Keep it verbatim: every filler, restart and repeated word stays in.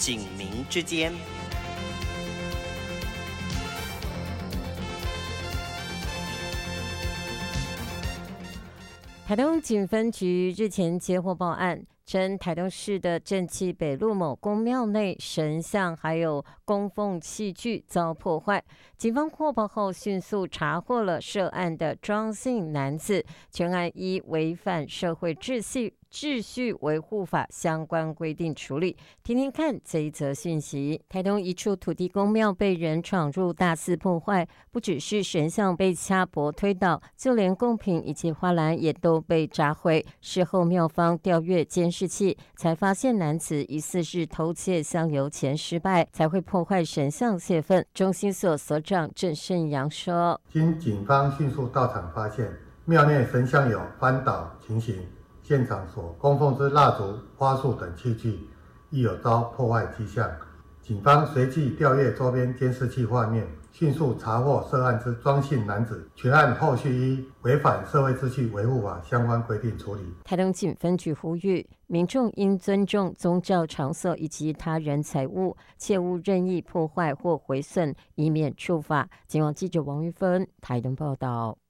警民之间。 台东警分局日前接获报案，称台东市的正气北路某公庙内神像还有供奉器具遭破坏。警方获报后迅速查获了涉案的庄姓男子，全案依违反社会秩序秩序维护法相关规定处理。听听看这一则讯息：台东一处土地公庙被人闯入大肆破坏，不只是神像被掐脖推倒，就连贡品以及花篮也都被砸毁。事后庙方调阅监视器，才发现男子疑似是偷窃香油钱失败，才会破坏神像泄愤。中心所所长郑胜阳说： 经警方迅速到场发现，庙内神像有翻倒情形。现场所供奉之蜡烛、花束等器具亦有遭破坏迹象。警方随即调阅周边监视器画面，迅速查获涉案之庄姓男子，全案后续依违反社会秩序维护法相关规定处理。 台东警分局呼吁民众应尊重宗教场所以及他人财物，切勿任意破坏或毁损，以免触法。警网记者王玉芬台东报道。